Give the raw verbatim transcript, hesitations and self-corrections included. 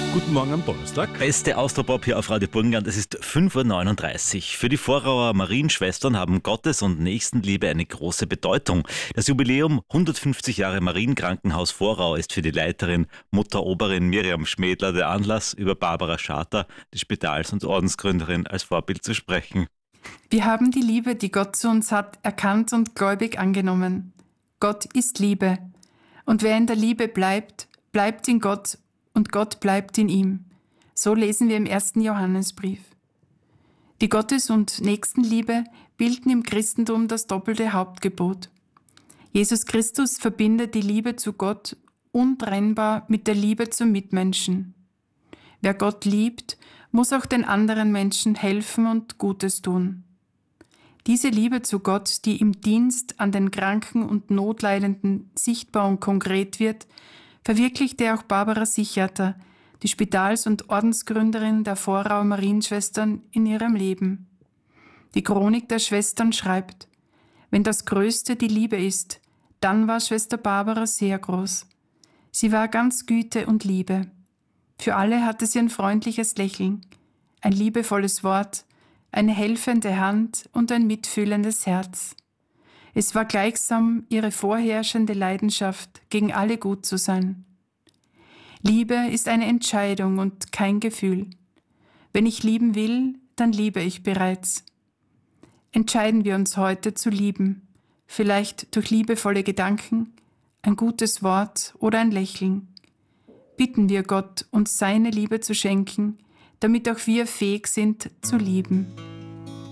Guten Morgen am Donnerstag. Beste Austropop hier auf Radio Burgenland. Es ist fünf Uhr neununddreißig. Für die Vorauer Marienschwestern haben Gottes- und Nächstenliebe eine große Bedeutung. Das Jubiläum hundertfünfzig Jahre Marienkrankenhaus Vorau ist für die Leiterin Mutter Oberin Miriam Schmädler der Anlass, über Barbara Scharter, die Spitals- und Ordensgründerin, als Vorbild zu sprechen. Wir haben die Liebe, die Gott zu uns hat, erkannt und gläubig angenommen. Gott ist Liebe. Und wer in der Liebe bleibt, bleibt in Gott und Gott bleibt in ihm. So lesen wir im ersten Johannesbrief. Die Gottes- und Nächstenliebe bilden im Christentum das doppelte Hauptgebot. Jesus Christus verbindet die Liebe zu Gott untrennbar mit der Liebe zum Mitmenschen. Wer Gott liebt, muss auch den anderen Menschen helfen und Gutes tun. Diese Liebe zu Gott, die im Dienst an den Kranken und Notleidenden sichtbar und konkret wird, verwirklichte auch Barbara Sichater, die Spitals- und Ordensgründerin der Vorauer Marienschwestern, in ihrem Leben. Die Chronik der Schwestern schreibt: Wenn das Größte die Liebe ist, dann war Schwester Barbara sehr groß. Sie war ganz Güte und Liebe. Für alle hatte sie ein freundliches Lächeln, ein liebevolles Wort, eine helfende Hand und ein mitfühlendes Herz. Es war gleichsam ihre vorherrschende Leidenschaft, gegen alle gut zu sein. Liebe ist eine Entscheidung und kein Gefühl. Wenn ich lieben will, dann liebe ich bereits. Entscheiden wir uns heute zu lieben, vielleicht durch liebevolle Gedanken, ein gutes Wort oder ein Lächeln. Bitten wir Gott, uns seine Liebe zu schenken, damit auch wir fähig sind zu lieben.